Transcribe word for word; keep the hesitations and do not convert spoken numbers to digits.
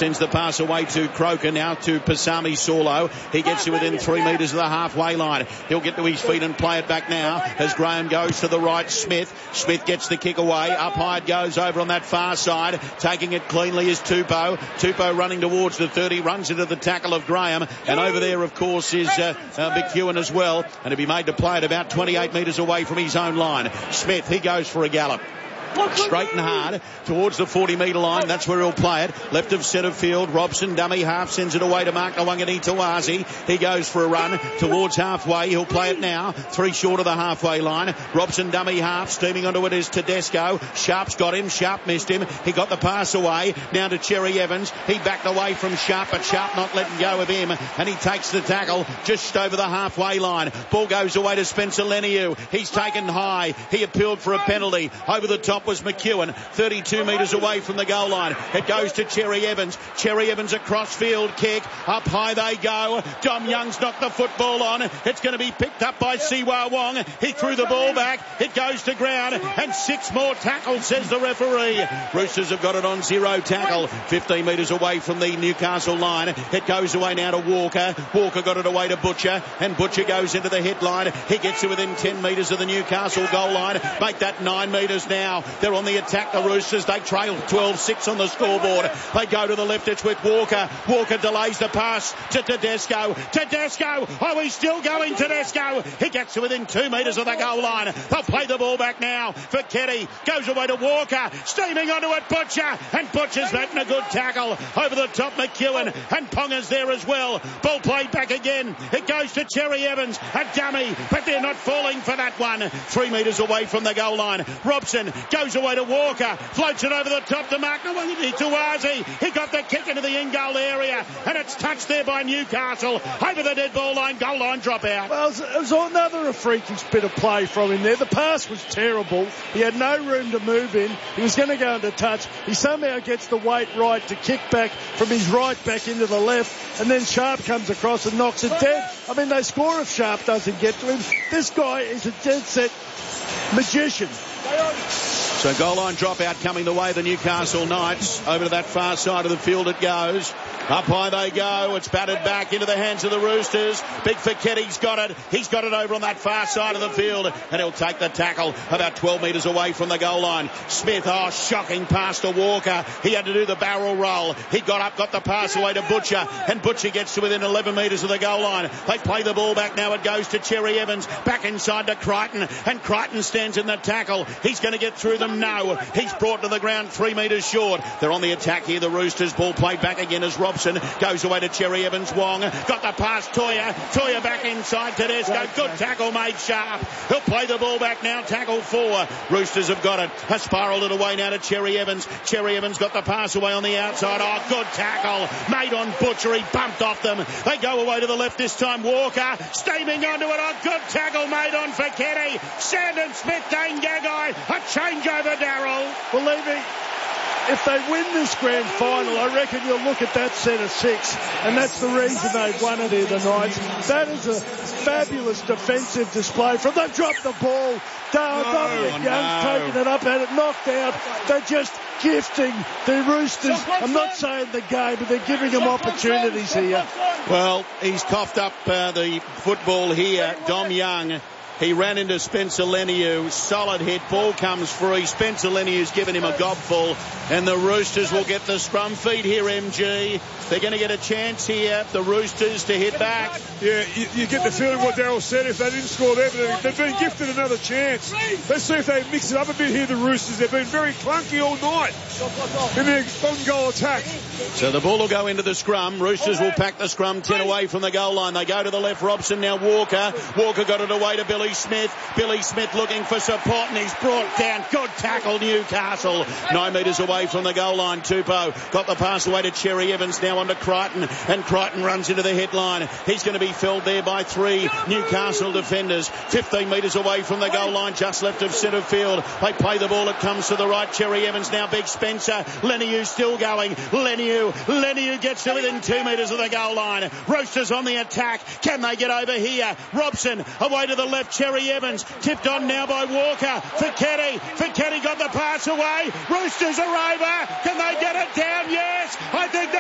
sends the pass away to Croker, now to Pasami Saulo. He gets to within three metres of the halfway line. He'll get to his feet and play it back now as Graham goes to the right. Smith. Smith gets the kick away. Up high it goes over on that far side. Taking it cleanly is Tupou. Tupou running towards the thirty, runs into the tackle of Graham. And over there, of course, is uh, uh, McEwen as well. And he'll be made to play it about twenty-eight metres away from his own line. Smith, he goes for a gallop. Straight and hard towards the forty metre line. That's where he'll play it. Left of centre field. Robson, dummy half, sends it away to Mark Nwangani Tawazi. He goes for a run towards halfway. He'll play it now. Three short of the halfway line. Robson, dummy half. Steaming onto it is Tedesco. Sharp's got him. Sharp missed him. He got the pass away. Now to Cherry Evans. He backed away from Sharp, but Sharp not letting go of him. And he takes the tackle just over the halfway line. Ball goes away to Spencer Leniu. He's taken high. He appealed for a penalty. Over the top was McEwen, thirty-two metres away from the goal line. It goes to Cherry Evans. Cherry Evans, a cross-field kick. Up high they go. Dom Young's knocked the football on. It's going to be picked up by Siwa Wong. He threw the ball back. It goes to ground. And six more tackles, says the referee. Roosters have got it on zero tackle. fifteen metres away from the Newcastle line. It goes away now to Walker. Walker got it away to Butcher. And Butcher goes into the hit line. He gets to within ten metres of the Newcastle goal line. Make that nine metres now. They're on the attack, the Roosters. They trail twelve six on the scoreboard. They go to the left. It's with Walker. Walker delays the pass to Tedesco. Tedesco. Oh, he's still going, Tedesco. He gets to within two metres of the goal line. They'll play the ball back now for Keddy. Goes away to Walker. Steaming onto it, Butcher. And Butcher's making a good tackle. Over the top, McEwen. And Ponga's there as well. Ball played back again. It goes to Cherry Evans. A dummy. But they're not falling for that one. Three metres away from the goal line. Robson goes away to Walker, floats it over the top to Mark Nwangani Tawazi. He got the kick into the in-goal area, and it's touched there by Newcastle. Over the dead ball line, goal line drop out. Well, it was another a freakish bit of play from him there. The pass was terrible. He had no room to move in. He was going to go into touch. He somehow gets the weight right to kick back from his right back into the left, and then Sharp comes across and knocks it dead. I mean, they score if Sharp doesn't get to him. This guy is a dead set magician. So goal line dropout coming the way of the Newcastle Knights. Over to that far side of the field it goes. Up high they go. It's batted back into the hands of the Roosters. Big Ficketti's got it. He's got it over on that far side of the field. And he'll take the tackle about twelve metres away from the goal line. Smith, oh, shocking pass to Walker. He had to do the barrel roll. He got up, got the pass away to Butcher. And Butcher gets to within eleven metres of the goal line. They play the ball back now. It goes to Cherry Evans. Back inside to Crichton. And Crichton stands in the tackle. He's going to get through them. No. He's brought to the ground three metres short. They're on the attack here. The Roosters. Ball played back again as Robson goes away to Cherry Evans. Wong got the pass. Toya. Toya back inside Tedesco. Good tackle made Sharp. He'll play the ball back now. Tackle four. Roosters have got it. Has spiralled it away now to Cherry Evans. Cherry Evans got the pass away on the outside. Oh, good tackle made on Butcher. He bumped off them. They go away to the left this time. Walker steaming onto it. Oh, good tackle made on Ficketty. Sandon Smith, Dane Gagai. A changeover, Darryl. Believe me, if they win this grand final, I reckon you'll look at that set of six, and that's the reason they've won it here, the Knights. That is a fabulous defensive display from them. Dropped the ball. Dale no, Dominic Young's no. taking it up, had it knocked out. They're just gifting the Roosters. I'm not saying the game, but they're giving them opportunities here. Well, he's coughed up uh, the football here, Dom Young. He ran into Spencer Leniu. Solid hit. Ball comes free. Spencer Leniu's given him a gobful. And the Roosters will get the scrum feed here, M G. They're going to get a chance here, the Roosters, to hit back. Yeah, you, you get the feeling what Darryl said. If they didn't score there, but they've been gifted another chance. Let's see if they mix it up a bit here, the Roosters. They've been very clunky all night in their on-goal attack. So the ball will go into the scrum. Roosters will pack the scrum ten away from the goal line. They go to the left. Robson now Walker. Walker got it away to Billy Smith. Billy Smith looking for support, and he's brought down. Good tackle, Newcastle. Nine metres away from the goal line. Tupou got the pass away to Cherry Evans. Now on to Crichton, and Crichton runs into the headline. He's going to be felled there by three Newcastle defenders. fifteen metres away from the goal line, just left of centre field. They play the ball. It comes to the right. Cherry Evans now. Big Spencer. Leniu still going. Leniu. Leniu gets to within two metres of the goal line. Roosters on the attack. Can they get over here? Robson away to the left. Cherry Evans tipped on now by Walker. Ficketty. Ficketty got the pass away. Roosters are over. Can they get it down? Yes. I think they